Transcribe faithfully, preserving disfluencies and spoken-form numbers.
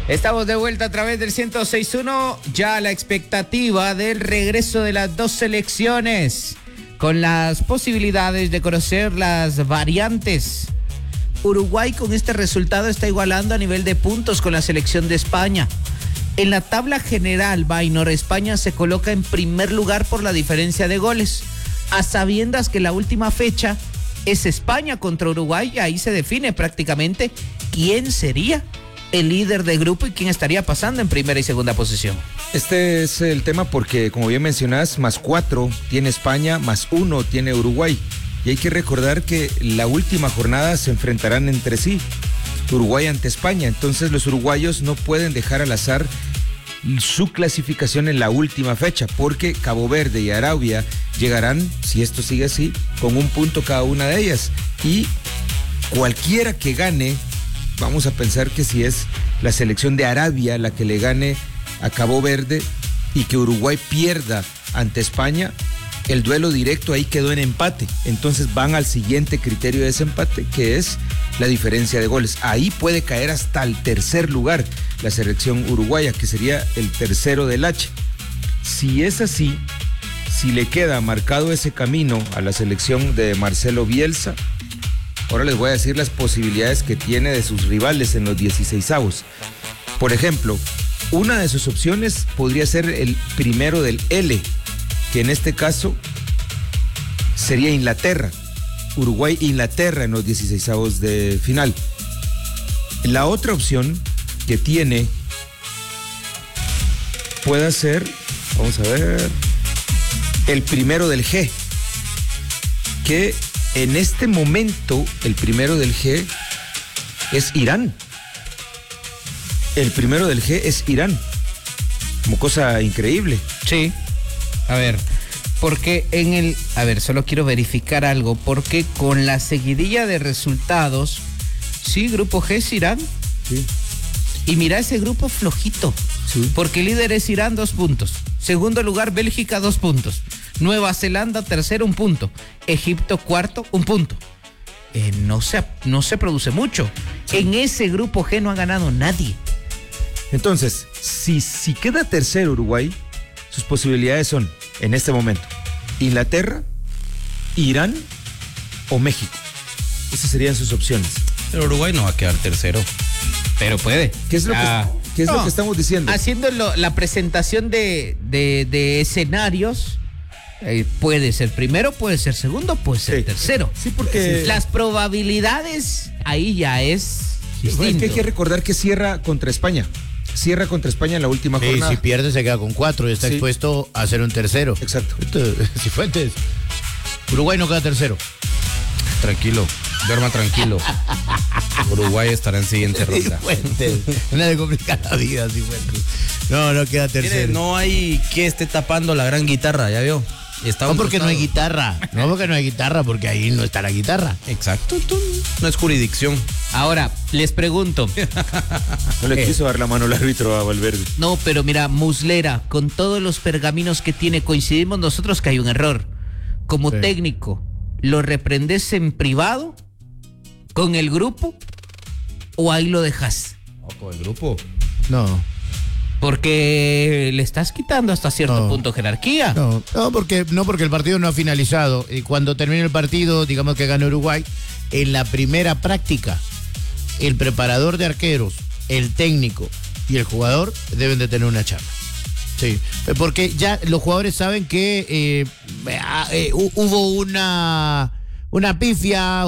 Estamos de vuelta a través del ciento seis punto uno, ya la expectativa del regreso de las dos selecciones, con las posibilidades de conocer las variantes. Uruguay con este resultado está igualando a nivel de puntos con la selección de España. En la tabla general, Vainor, España se coloca en primer lugar por la diferencia de goles, a sabiendas que la última fecha es España contra Uruguay, y ahí se define prácticamente quién sería el líder de grupo y quién estaría pasando en primera y segunda posición. Este es el tema porque, como bien mencionás, más cuatro tiene España, más uno tiene Uruguay. Y hay que recordar que la última jornada se enfrentarán entre sí, Uruguay ante España. Entonces los uruguayos no pueden dejar al azar su clasificación en la última fecha, porque Cabo Verde y Arabia llegarán, si esto sigue así, con un punto cada una de ellas. Y cualquiera que gane, vamos a pensar que si es la selección de Arabia la que le gane a Cabo Verde y que Uruguay pierda ante España, el duelo directo ahí quedó en empate. Entonces van al siguiente criterio de desempate, que es la diferencia de goles. Ahí puede caer hasta el tercer lugar la selección uruguaya, que sería el tercero del H. Si es así, si le queda marcado ese camino a la selección de Marcelo Bielsa, ahora les voy a decir las posibilidades que tiene de sus rivales en los dieciseisavos. Por ejemplo, una de sus opciones podría ser el primero del L, que en este caso sería Inglaterra. Uruguay-Inglaterra en los dieciseisavos de final. La otra opción que tiene puede ser, vamos a ver, el primero del G, que en este momento el primero del G es Irán. El primero del G es Irán. Como cosa increíble. Sí. A ver, porque en el... A ver, solo quiero verificar algo. Porque con la seguidilla de resultados, sí, grupo G es Irán. Sí. Y mira ese grupo flojito. Sí. Porque el líder es Irán, dos puntos. Segundo lugar, Bélgica, dos puntos. Nueva Zelanda, tercero, un punto. Egipto, cuarto, un punto. Eh, no se, no se produce mucho. En ese grupo G no ha ganado nadie. Entonces, si, si queda tercero Uruguay, sus posibilidades son, en este momento, Inglaterra, Irán o México. Esas serían sus opciones. Pero Uruguay no va a quedar tercero. Pero puede. ¿Qué es lo, ah, que, ¿qué es no, lo que estamos diciendo? Haciendo lo, la presentación de, de, de escenarios, eh, puede ser primero, puede ser segundo, puede ser sí. tercero. Sí, porque... Las probabilidades ahí ya es distinto. Es que hay que recordar que cierra contra España. Cierra contra España en la última sí, jornada. Si pierde se queda con cuatro y está sí. expuesto a ser un tercero. Exacto. Cifuentes. Uruguay no queda tercero. Tranquilo, duerma tranquilo. Uruguay estará en siguiente ronda. Cifuentes. Una de complicar la vida, Cifuentes. No, no queda tercero. Mire, no hay que esté tapando la gran guitarra, ¿ya vio? Está no porque costado. no hay guitarra. No porque no hay guitarra, porque ahí no está la guitarra. Exacto. No es jurisdicción. Ahora, les pregunto. No le eh. quiso dar la mano al árbitro a Valverde. No, pero mira, Muslera, con todos los pergaminos que tiene, coincidimos nosotros que hay un error. Como sí. técnico, ¿lo reprendes en privado con el grupo o ahí lo dejas? No, con el grupo. No. Porque le estás quitando hasta cierto no, punto jerarquía. No, no porque, no, porque el partido no ha finalizado. Y cuando termine el partido, digamos que gana Uruguay, en la primera práctica, el preparador de arqueros, el técnico y el jugador deben de tener una charla. Sí, porque ya los jugadores saben que eh, eh, hubo una, una pifia